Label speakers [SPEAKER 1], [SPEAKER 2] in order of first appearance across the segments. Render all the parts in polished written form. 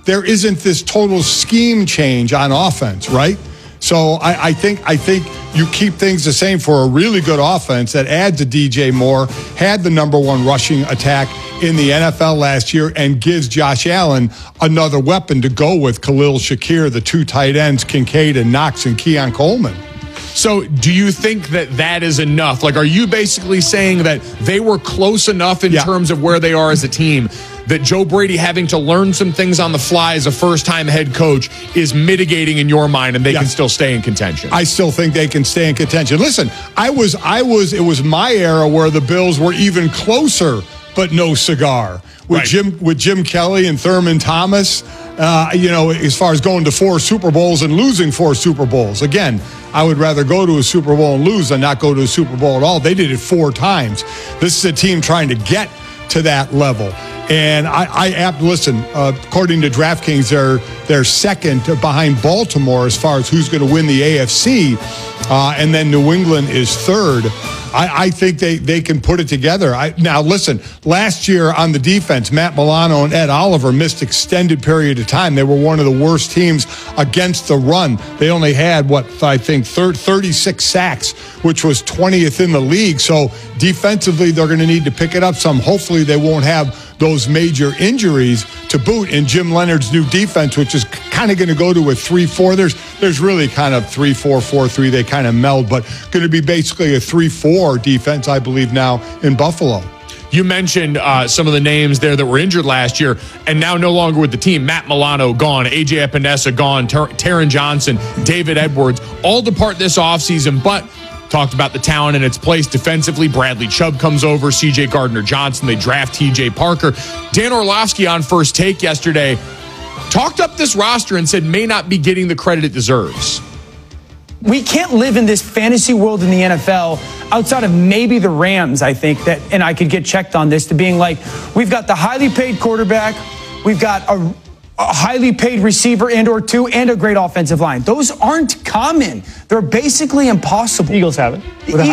[SPEAKER 1] there isn't this total scheme change on offense, right? So I think you keep things the same for a really good offense that adds a DJ Moore, had the number one rushing attack in the NFL last year, and gives Josh Allen another weapon to go with Khalil Shakir, the two tight ends, Kincaid and Knox, and Keon Coleman.
[SPEAKER 2] So do you think that is enough? Like, are you basically saying that they were close enough in terms of where they are as a team that Joe Brady having to learn some things on the fly as a first-time head coach is mitigating in your mind, and they can still stay in contention?
[SPEAKER 1] I still think they can stay in contention. Listen, it was my era where the Bills were even closer, but no cigar. With Jim Kelly and Thurman Thomas, as far as going to 4 Super Bowls and losing 4 Super Bowls. Again, I would rather go to a Super Bowl and lose than not go to a Super Bowl at all. They did it 4 times. This is a team trying to get to that level. And listen, according to DraftKings, they're second behind Baltimore as far as who's going to win the AFC. And then New England is third. I think they can put it together. Now, listen, last year on the defense, Matt Milano and Ed Oliver missed extended period of time. They were one of the worst teams against the run. They only had, 36 sacks, which was 20th in the league. So defensively, they're going to need to pick it up some. Hopefully, they won't have those major injuries to boot in Jim Leonard's new defense, which is kind of going to go to a 3-4. There's really kind of 3-4, 4-3. They kind of meld, but going to be basically a 3-4 defense, I believe, now in Buffalo.
[SPEAKER 2] You mentioned some of the names there that were injured last year and now no longer with the team. Matt Milano gone, A.J. Epinesa gone, Taron Johnson, David Edwards, all depart this offseason, but talked about the talent in its place defensively. Bradley Chubb comes over, C.J. Gardner-Johnson. They draft T.J. Parker. Dan Orlovsky on First Take yesterday talked up this roster and said may not be getting the credit it deserves.
[SPEAKER 3] We can't live in this fantasy world in the NFL outside of maybe the Rams, I think, and I could get checked on this, to being like, we've got the highly paid quarterback, we've got a highly paid receiver and or 2, and a great offensive line. Those aren't common. They're basically impossible.
[SPEAKER 4] The Eagles have it.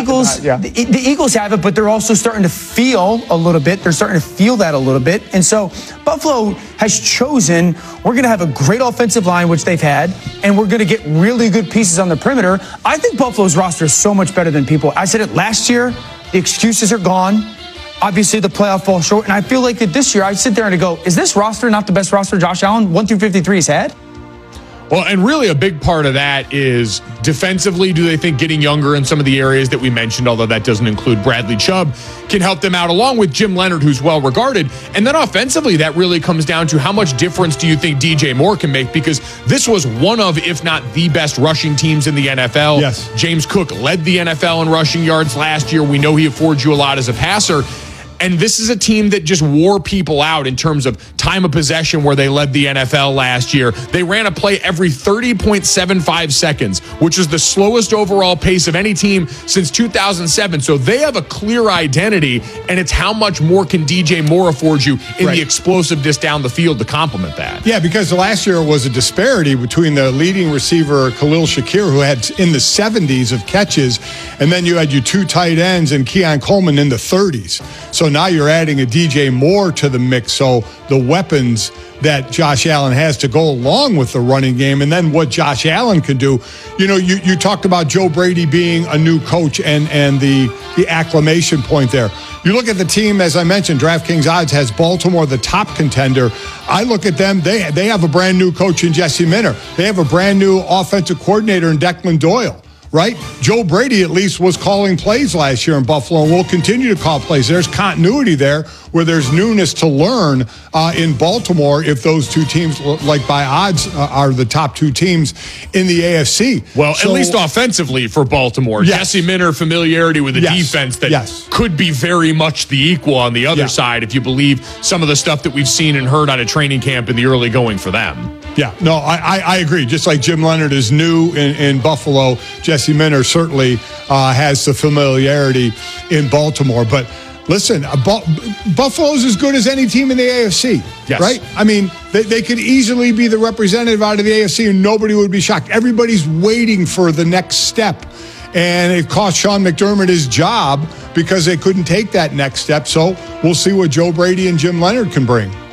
[SPEAKER 3] The Eagles have it, but they're also starting to feel a little bit. They're starting to feel that a little bit. And so Buffalo has chosen, we're going to have a great offensive line, which they've had, and we're going to get really good pieces on the perimeter. I think Buffalo's roster is so much better than people. I said it last year. The excuses are gone. Obviously, the playoff falls short, and I feel like that this year I sit there and I go, is this roster not the best roster Josh Allen 1 through 53 has had?
[SPEAKER 2] Well, and really a big part of that is defensively, do they think getting younger in some of the areas that we mentioned, although that doesn't include Bradley Chubb, can help them out, along with Jim Leonard, who's well regarded. And then offensively, that really comes down to how much difference do you think DJ Moore can make, because this was one of, if not the best rushing teams in the NFL.
[SPEAKER 1] Yes.
[SPEAKER 2] James Cook led the NFL in rushing yards last year. We know he affords you a lot as a passer. And this is a team that just wore people out in terms of time of possession, where they led the NFL last year. They ran a play every 30.75 seconds, which is the slowest overall pace of any team since 2007. So they have a clear identity, and it's how much more can DJ Moore afford you in the explosiveness down the field to complement that.
[SPEAKER 1] Yeah, because last year was a disparity between the leading receiver, Khalil Shakir, who had in the 70s of catches, and then you had your 2 tight ends and Keon Coleman in the 30s. So now you're adding a DJ Moore to the mix. So the weapons that Josh Allen has to go along with the running game, and then what Josh Allen can do. You talked about Joe Brady being a new coach and the acclamation point there. You look at the team, as I mentioned, DraftKings odds has Baltimore the top contender. I look at them, they have a brand new coach in Jesse Minter. They have a brand new offensive coordinator in Declan Doyle. Right? Joe Brady at least was calling plays last year in Buffalo and will continue to call plays. There's continuity there where there's newness to learn in Baltimore if those two teams, like by odds, are the top 2 teams in the AFC.
[SPEAKER 2] Well, at least offensively for Baltimore.
[SPEAKER 1] Yes.
[SPEAKER 2] Jesse Minter, familiarity with a defense that could be very much the equal on the other side if you believe some of the stuff that we've seen and heard out of training camp in the early going for them.
[SPEAKER 1] Yeah, no, I agree. Just like Jim Leonard is new in Buffalo, Jesse Minter certainly has the familiarity in Baltimore. But listen, Buffalo's as good as any team in the AFC, right? I mean, they could easily be the representative out of the AFC and nobody would be shocked. Everybody's waiting for the next step. And it cost Sean McDermott his job because they couldn't take that next step. So we'll see what Joe Brady and Jim Leonard can bring.